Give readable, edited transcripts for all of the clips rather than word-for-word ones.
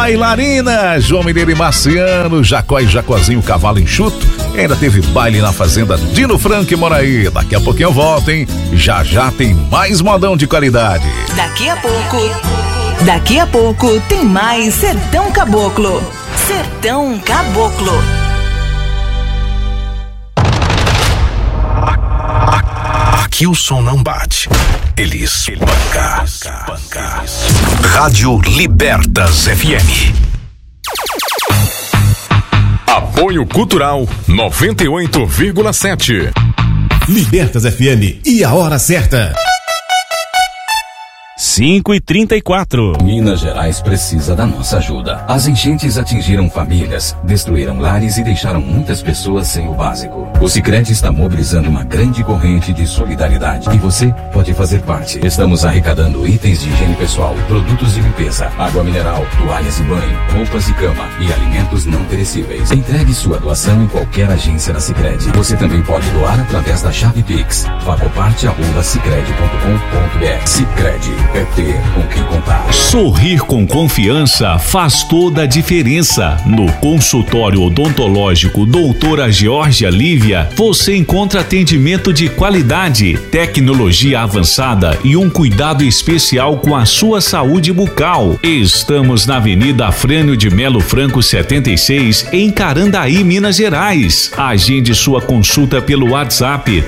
Bailarina, João Mineiro e Marciano, Jacó e Jacozinho, Cavalo Enxuto. Ainda teve baile na fazenda Dino Franco e Moraí. Daqui a pouquinho eu volto, hein? Já tem mais modão de qualidade. Daqui a pouco tem mais Sertão Caboclo. Sertão Caboclo. Aqui o som não bate, ele espanca. Rádio Libertas FM. Apoio Cultural 98,7. Libertas FM e a hora certa. 5h34. Minas Gerais precisa da nossa ajuda. As enchentes atingiram famílias, destruíram lares e deixaram muitas pessoas sem o básico. O Sicredi está mobilizando uma grande corrente de solidariedade e você pode fazer parte. Estamos arrecadando itens de higiene pessoal, produtos de limpeza, água mineral, toalhas de banho, roupas e cama e alimentos não perecíveis. Entregue sua doação em qualquer agência da Sicredi. Você também pode doar através da chave Pix. Facoparte@sicredi.com.br. Sicredi. É ter com quem contar. Sorrir com confiança faz toda a diferença. No consultório odontológico Doutora Geórgia Lívia, você encontra atendimento de qualidade, tecnologia avançada e um cuidado especial com a sua saúde bucal. Estamos na Avenida Afrânio de Melo Franco 76, em Carandaí, Minas Gerais. Agende sua consulta pelo WhatsApp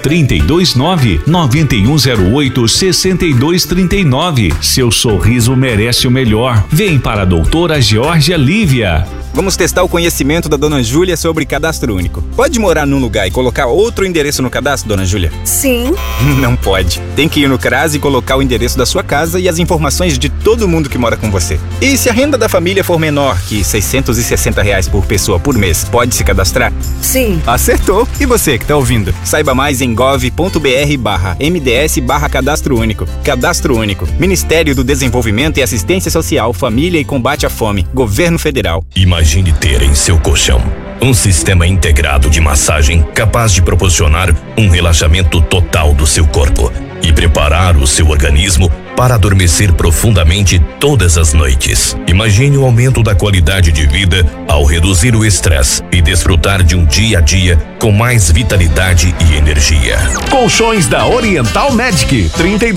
329-9108-6239. Seu sorriso merece o melhor. Vem para a Doutora Geórgia Lívia. Vamos testar o conhecimento da Dona Júlia sobre cadastro único. Pode morar num lugar e colocar outro endereço no cadastro, Dona Júlia? Sim. Não pode. Tem que ir no CRAS e colocar o endereço da sua casa e as informações de todo mundo que mora com você. E se a renda da família for menor que R$660 por pessoa por mês, pode se cadastrar? Sim. Acertou. E você que tá ouvindo? Saiba mais em gov.br/MDS/Cadastro Único. Cadastro Único. Ministério do Desenvolvimento e Assistência Social, Família e Combate à Fome. Governo Federal. Imagine ter em seu colchão um sistema integrado de massagem capaz de proporcionar um relaxamento total do seu corpo e preparar o seu organismo para adormecer profundamente todas as noites. Imagine o aumento da qualidade de vida ao reduzir o estresse e desfrutar de um dia a dia com mais vitalidade e energia. Colchões da Oriental Medic,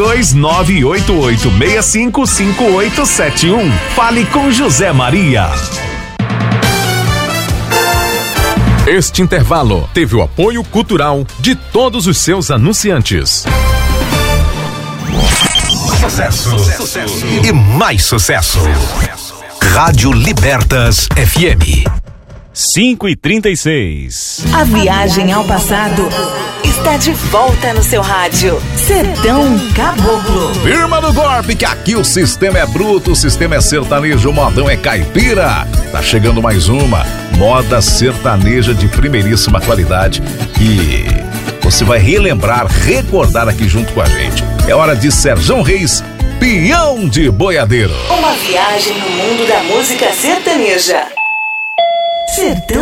32-988-655871. Fale com José Maria. Este intervalo teve o apoio cultural de todos os seus anunciantes. Sucesso. E mais sucesso. Rádio Libertas FM. 5h36. A viagem ao passado está de volta no seu rádio. Sertão Caboclo. Firma do golpe, que aqui o sistema é bruto, o sistema é sertanejo, o modão é caipira. Tá chegando mais uma moda sertaneja de primeiríssima qualidade que você vai relembrar, recordar aqui junto com a gente. É hora de Serjão Reis, Peão de Boiadeiro. Uma viagem no mundo da música sertaneja. Sertão